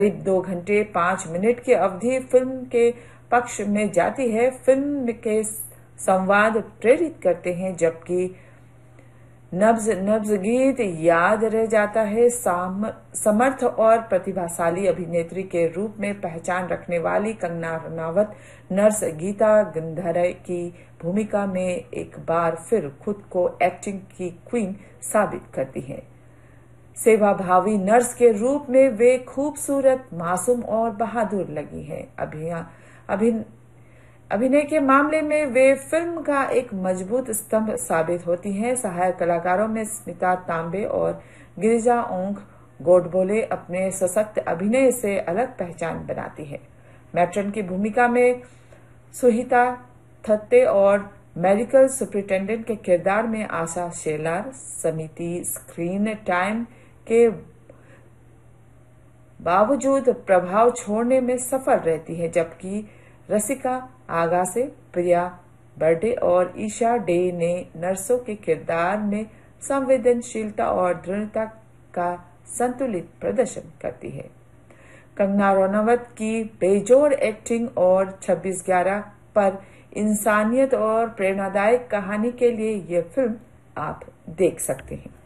करीब 2 घंटे 5 मिनट की अवधि फिल्म के पक्ष में जाती है। फिल्म के संवाद प्रेरित करते हैं, जबकि नब्ज नब्ज गीत याद रह जाता है। समर्थ और प्रतिभाशाली अभिनेत्री के रूप में पहचान रखने वाली कंगना रनावत नर्स गीता गंधर्व की भूमिका में एक बार फिर खुद को एक्टिंग की क्वीन साबित करती हैं। सेवाभावी नर्स के रूप में वे खूबसूरत, मासूम और बहादुर लगी हैं। अभिनय के मामले में वे फिल्म का एक मजबूत स्तंभ साबित होती हैं। सहायक कलाकारों में स्मिता तांबे और गिरिजा ओंग गोडबोले अपने सशक्त अभिनय से अलग पहचान बनाती है। मैट्रन की भूमिका में सुहिता थत्ते और मेडिकल सुपरिटेंडेंट के किरदार में आशा शेलार। समिति स्क्रीन टाइम के बावजूद प्रभाव छोड़ने में सफल रहती है, जबकि रसिका आगासे, प्रिया बर्डे और ईशा डे ने नर्सों के किरदार में संवेदनशीलता और दृढ़ता का संतुलित प्रदर्शन करती है। कंगना रनावत की बेजोड़ एक्टिंग और 26/11 पर इंसानियत और प्रेरणादायक कहानी के लिए यह फिल्म आप देख सकते हैं।